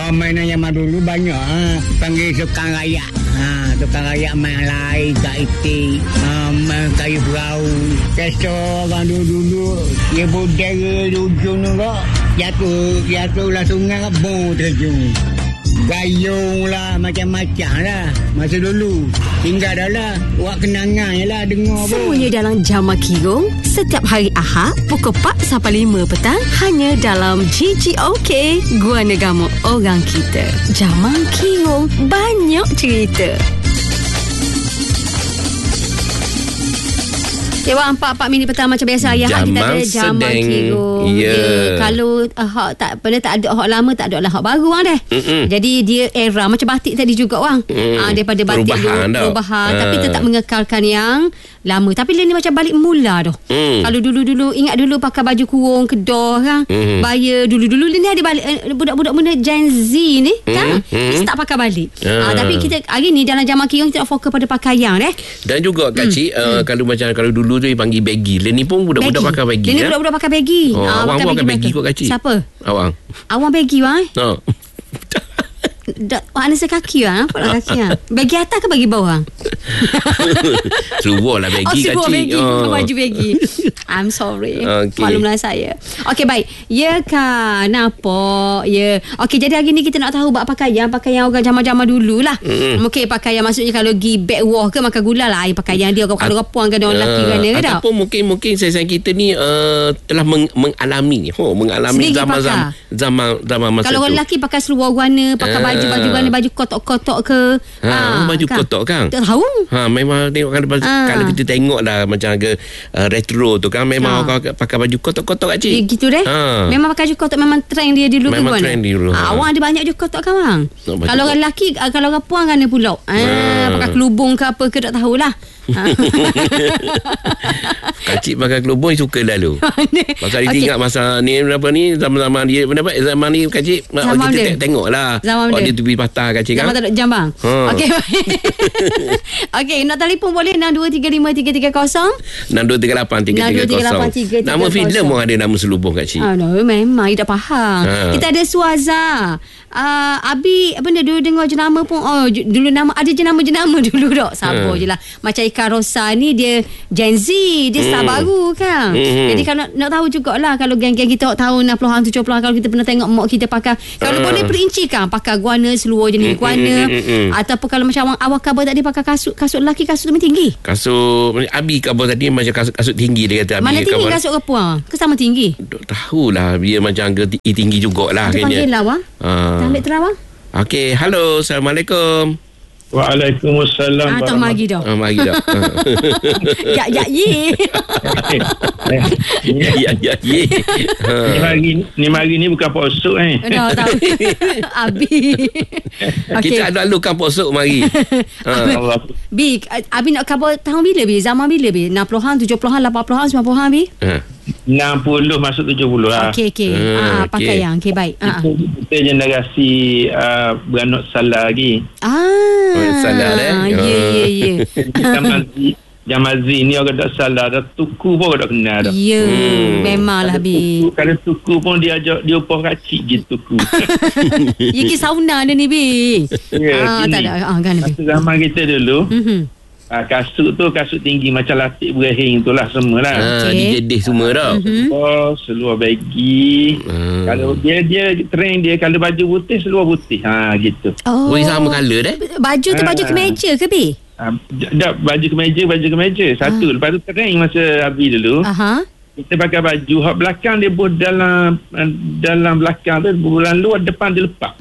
mainan zaman dulu banyak. Panggil tukang raya. Tukang raya main lain, tak itik, main kayu perahu. Kesor orang dulu dia budaya ujung tu kok. Jatuh lah sungai kok, bong terjun. Gayung lah, macam-macam lah. Masa dulu tinggal dah lah, buat kenangan je lah, dengar pun. Semuanya dalam Jamal Kirong setiap hari Ahad pukul 4 sampai 5 petang, hanya dalam GGOK Gua Negama Orang Kita. Jamal Kirong, banyak cerita. Okay, wang 4 minit petang macam biasa ya. Kita ada Jamal Kirong. Kalau tak ada hak lama, tak ada lah hak baru wang deh. Jadi dia era macam batik tadi juga wang. Daripada batik perubahan tapi tetap mengekalkan yang lama. Tapi dia ni macam balik mula dah. Kalau dulu ingat dulu pakai baju kurung kedah kan. Bayar dulu ni ada balik budak-budak muda Gen Z ni kan. Dia tak pakai balik. Tapi kita hari ni dalam Jamal Kirong kita fokus pada pakaian deh. Dan juga Kak Cik, kalau dulu tu panggil baggy. Lain ni pun budak-budak pakai baggy. Lain ni budak-budak pakai baggy. Awang pun pakai baggy kot Kak Cik. Siapa? Awang baggy wang. Mana sekaki lah. Nampak lah kaki lah. Bagi atas ke bagi bawah? Seluar lah bagi Kak Cik. Baju bagi. I'm sorry. Maklumlah saya. Okey, baik. Ya kan. Nampak. Ya. Okey, jadi hari ni kita nak tahu buat pakaian orang zaman-zaman dulu lah. Okey, pakaian maksudnya kalau pergi back war ke makan gula lah. Pakaian dia kalau perempuan ke orang lelaki kan. Ataupun mungkin saya kita ni telah mengalami zaman masa kalau orang lelaki pakai seluar warna, pakai baju warna, baju kotok-kotok ke. Baju kan? kotok kan? Tak tahu. Memang tengok kan kalau kita tengok lah macam ke retro tu kan memang orang pakai baju kotok-kotok Kak Cik. Gitu deh. Memang pakai baju kotok memang trend dia dulu memang kan. Trend dulu. Awang ada banyak baju kotok kan bang? Kalau orang lelaki, kalau orang puan kan dia pula. Pakai kelubung ke apa ke tak tahulah. Kak Cik pakai kelubung suka lalu. Pasal dia ingat masa ni berapa ni zaman dia zaman ni Kak Cik kita tengok lah. Dia tepi patah Kak Cik kan. Zaman tak ada jam bang. Okey. Okey, nak telefon boleh 62353330 62383330. Nama filem pun ada nama selubung Kak Cik. Memang dia dah faham. Kita ada Suaza. Abi benda dulu dengar jenama pun dulu nama ada jenama dulu dok. Sabar je lah. Macam Ika Rosa ni dia Gen Z, dia star baru kan. Jadi kalau nak tahu jugalah kalau geng-geng kita tahun 60-an 70-an kalau kita pernah tengok mak kita pakai kalau boleh perincikan pakai guana seluar jenis guana ataupun kalau macam awak khabar tadi pakai kasut lelaki kasut lebih tinggi. Kasut Abi khabar tadi macam kasut tinggi dia kata. Mana tinggi kasut ke puang? Ke sama tinggi? Tahulah dia macam tinggi jugalah kayaknya. Panggil lah wang. Ambil terawang. Okey, halo, Assalamualaikum. Waalaikumsalam. Tak magi dah. Magi dah. Ya ye. Ya ye. Ni mari ni bukan posok Dah tahu. Abi. Kita ada lukan posok mari. Bi, Abi nak khabar tahun bila Bi? Zaman bila Bi? 60-an, 70-an, 80-an, 90-an Bi? 60 masuk 70 lah. Okey. Pakaian. Okey, baik. Kita generasi beranak salah lagi. Salah Ya. Zaman Z ni orang tak salah dah. Tuku pun orang tak kenal dah. Ya, memanglah Bi. Kalau tuku pun dia ajak dia upah kacik je tuku. Ya ke sauna dia ni Bi. Ya, tak ada kan Bi. Zaman kita dulu kasut tinggi macam latik berahing tu lah semua lah. Dijedih semua dah. Seluar baggy. Kalau dia trend dia kalau baju putih seluar putih. Gitu. Sama colour dah. Baju tu baju kemeja ke Bi? Baju kemeja satu. Lepas tu trend masa Abi dulu. Kita pakai baju hak belakang dia buat dalam belakang tu bulan luar depan dia lepak.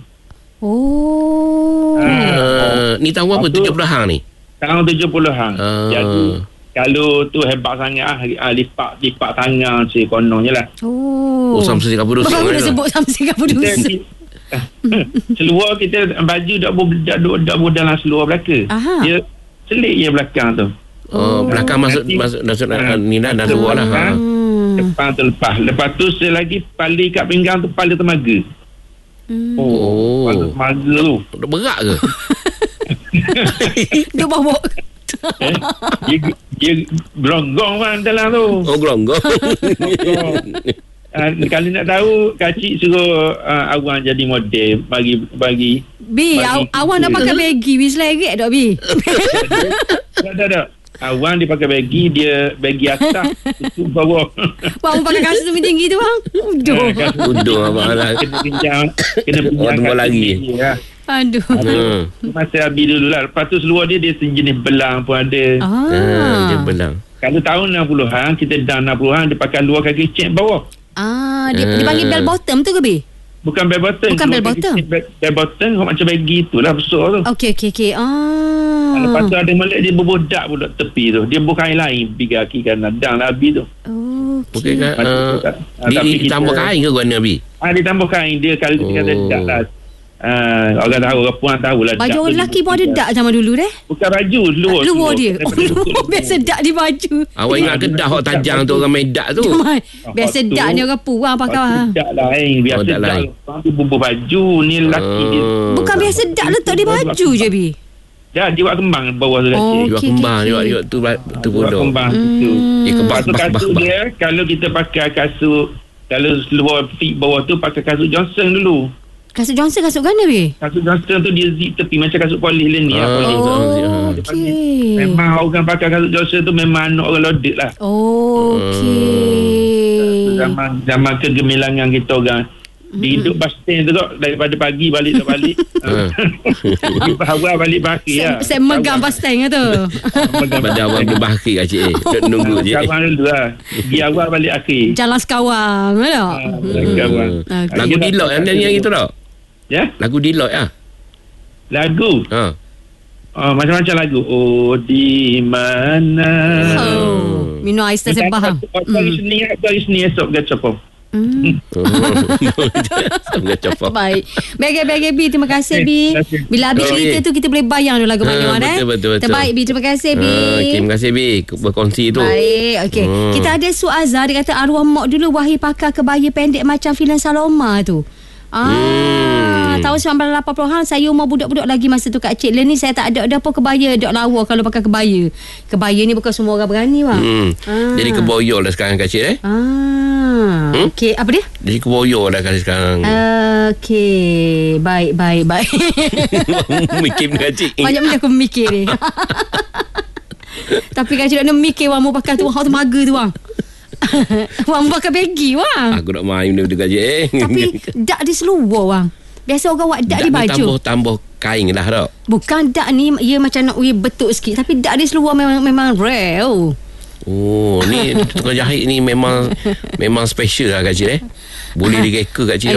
Ni tahun apa 70-an ni? Tahun 70-an. Jadi kalau tu hebat sangat lipat tangan si kononnya lah. Samsung Singapura dusun. Baru dah sebut Samsung Singapura dusun. Seluar kita baju tak buat dalam seluar belaka. Dia selit je belakang tu. Belakang masuk ni dah seluar lah. Depan tu lepas tu selagi pali kat pinggang tu pali temaga. Pali temaga tu berat ke? Dia bawa dia geronggong kan dalam tu. Geronggong. Kalau nak tahu, Kak Cik suruh Awang jadi model bagi Bi, Awang nak pakai bagi Bi seleret tak Bi? Tak. Awang dia pakai bagi, dia bagi atas, tutup bawah. Bang pakai kasut tinggi tu bang. Uduh abang lah. Kena pinjam lagi. Aduh. Masa Abi dulu lah. Lepas tu seluar dia sejenis belang pun ada. Dia belang. Kalau tahun 60-an, kita dah 60-an, dia pakai luar kaki cek bawah. Dia panggil bell bottom tu ke Bi? Bukan bell bottom. Bell bottom. Bell bottom macam bagi itulah besar tu. Okey. Lepas tu ada melek dia berbodak pun duduk tepi tu. Dia bukan kain lain pergi kaki kanan dang lah Abi tu. Okey kan. Dia tambah kain ke guna Abi? Dia tambah kain dia kalau kita kata dak lah. Orang tahu, orang puan tahulah. Baju orang lelaki pun ada dak zaman dulu deh. Bukan baju, luar dia. Biasa dak di baju. Awak ingat Kedah hok tajang tu orang main dak tu. Biasa dak ni orang puang pakai. Dak lain, biasa dak. Dia bubur baju ni lelaki dia. Bukan biasa dak letak di baju je Bi. Ya, dia buat kembang bawah tu kecil. Dia buat kembang, dia buat tu bodoh. Kembang tu. Dia kebas dia kalau kita pakai kasut, kalau luar fit bawah tu pakai kasut Johnson dulu. Kasut Johnson kasut mana Bi? Kasut Johnson tu dia zip tepi macam kasut polis lain ni. Okey. Memang orang pakai kasut Johnson tu memang anak orang lodik lah. Okey. Zaman kegemilangan kita orang. Hidup bus stand tu daripada pagi balik tak balik. Awal balik bahaki lah. Saya megang bus stand tu. Pada awal berbahaki Kak Cik. Nunggu je. Kawan dulu lah. Pergi awal balik akhir. Jalan sekawang tak? Lagu Deloitte yang itu tak? Ya? Lagu Deloitte lah. Lagu? Macam-macam lagu. Oh di mana? Minum ais tersebah. Hari Senin esok gacapom. Baik. Baik Bi, terima kasih Bi. Bila habis cerita tu kita boleh bayang dulu lagu mana betul. Terbaik Bi, terima kasih Bi. Terima kasih Bi berkongsi tu. Baik, okey. Kita ada Suazah, dia kata arwah mak dulu wahai pakai kebaya pendek macam filem Saloma tu. Tahun 1980-an saya umur budak-budak lagi masa tu Kak Cik. Ni saya tak ada apa kebaya, dok lawa kalau pakai kebaya. Kebaya ni bukan semua orang berani bang. Jadi keboyo lah sekarang Kak Cik Okey, apa dia? Jadi keboyo lah kali sekarang. Okey, baik. Mikir Kak Cik. Banyak benda aku mikir ni. Tapi Kak Cik nak mikir wang mau pakai tu hang tu maga tu bang. Wang pakai bagi wang. Aku nak main benda Kak Cik. Tapi dak di seluar wang. Biasa orang buat dak di baju. Tambah kain lah tak? Bukan dak ni ia macam nak bentuk sikit, tapi dak di seluar memang rare. Ni tukang jahit ni memang special lah Kak Cik. Boleh direka Kak Cik.